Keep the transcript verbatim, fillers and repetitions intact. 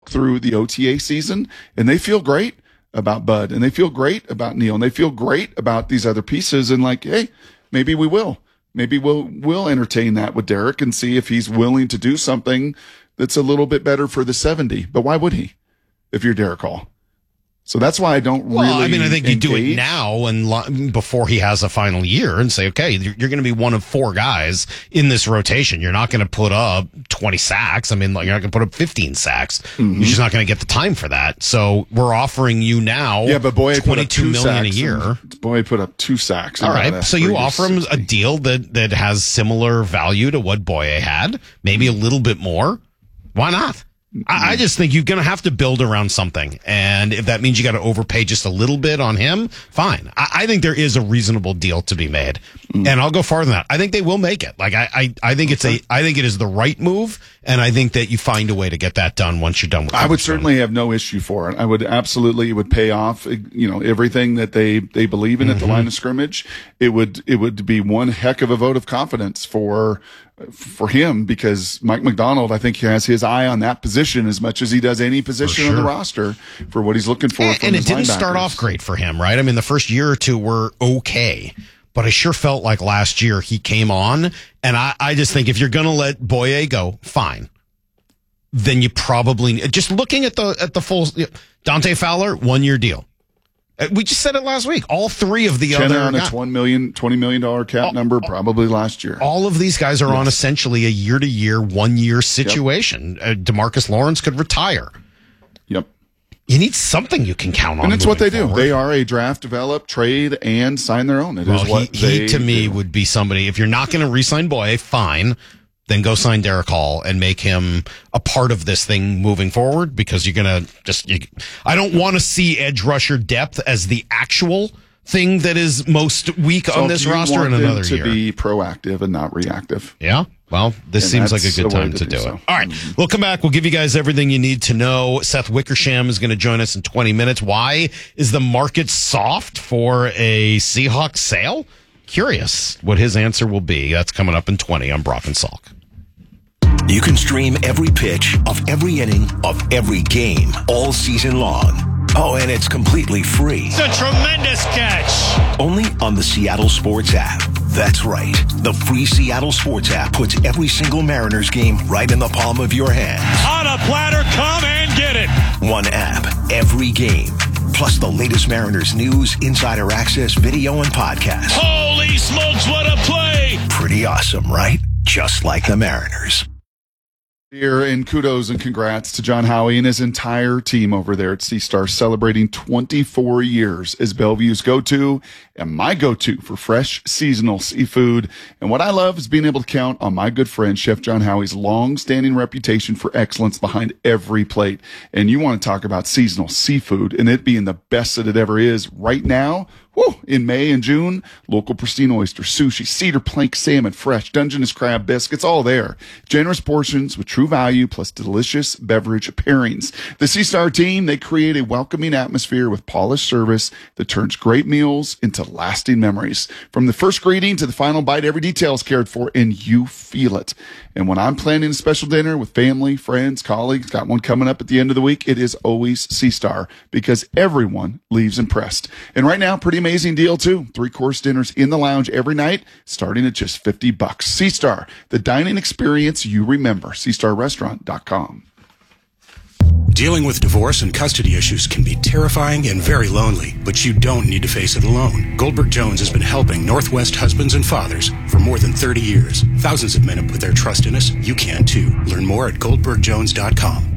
look through the O T A season, and they feel great about Bud, and they feel great about Neal, and they feel great about these other pieces. And like, hey, maybe we will. Maybe we'll we'll entertain that with Derek and see if he's willing to do something that's a little bit better for the seventy. But why would he if you're Derek Hall? So that's why I don't well, really I mean, I think engage. you do it now and lo- before he has a final year and say, okay, you're, you're going to be one of four guys in this rotation. You're not going to put up twenty sacks. I mean, like, you're not going to put up fifteen sacks. Mm-hmm. You're just not going to get the time for that. So we're offering you now yeah, but boy, twenty-two million a year. Boy put up two sacks. All right. So you offer him a deal that, that has similar value to what Boye had, maybe a little bit more. Why not? I, I just think you're going to have to build around something. And if that means you got to overpay just a little bit on him, fine. I, I think there is a reasonable deal to be made. Mm. And I'll go farther than that. I think they will make it. Like, I, I, I think it's a, I think it is the right move. And I think that you find a way to get that done once you're done with it. I would certainly have no issue for it. I would absolutely, it would pay off, you know, everything that they, they believe in mm-hmm. at the line of scrimmage. It would, it would be one heck of a vote of confidence for, for him, because Mike McDonald, I think he has his eye on that position as much as he does any position sure. on the roster for what he's looking for. And, from and his it didn't linebackers. start off great for him, right? I mean, the first year or two were okay, but I sure felt like last year he came on, and I, I just think if you're going to let Boye go, fine. Then you probably, just looking at the, at the full, Dante Fowler, one year deal. We just said it last week. All three of the Chenna other on a twenty million, twenty million dollars cap all, number probably last year. All of these guys are yes. on essentially a year-to-year, one-year situation. Yep. Uh, DeMarcus Lawrence could retire. Yep. You need something you can count on. And it's what they forward. do. They are a draft, develop, trade, and sign their own. It well, is what he, they he to me do. would be somebody, if you're not going to re-sign Boye, fine. Then go sign Derek Hall and make him a part of this thing moving forward, because you're going to just, you, I don't want to see edge rusher depth as the actual thing that is most weak so on this you roster want in another them to year. To be proactive and not reactive. Yeah. Well, this and seems like a good time to, to do, do so. it. All right. We'll come back. We'll give you guys everything you need to know. Seth Wickersham is going to join us in twenty minutes. Why is the market soft for a Seahawks sale? Curious what his answer will be. That's coming up in twenty. I'm Brock and Salk. You can stream every pitch of every inning of every game all season long. Oh, and it's completely free. It's a tremendous catch. Only on the Seattle Sports app. That's right. The free Seattle Sports app puts every single Mariners game right in the palm of your hand. On a platter, come and get it. One app, every game. Plus the latest Mariners news, insider access, video, and podcast. Holy smokes, what a play. Pretty awesome, right? Just like the Mariners. Here, and kudos and congrats to John Howie and his entire team over there at Sea Star, celebrating twenty-four years as Bellevue's go-to and my go-to for fresh seasonal seafood. And what I love is being able to count on my good friend Chef John Howie's long-standing reputation for excellence behind every plate. And you want to talk about seasonal seafood and it being the best that it ever is right now. Woo, in May and June, local pristine oyster, sushi, cedar plank salmon, fresh Dungeness crab biscuits, all there. Generous portions with true value plus delicious beverage pairings. The Sea Star team, they create a welcoming atmosphere with polished service that turns great meals into lasting memories. From the first greeting to the final bite, every detail is cared for and you feel it. And when I'm planning a special dinner with family, friends, colleagues, got one coming up at the end of the week, it is always Sea Star because everyone leaves impressed. And right now, pretty amazing deal too. Three course dinners in the lounge every night, starting at just fifty bucks. Sea Star, the dining experience you remember. sea star restaurant dot com. Dealing with divorce and custody issues can be terrifying and very lonely, but you don't need to face it alone. Goldberg Jones has been helping Northwest husbands and fathers for more than thirty years. Thousands of men have put their trust in us. You can too. Learn more at goldberg jones dot com.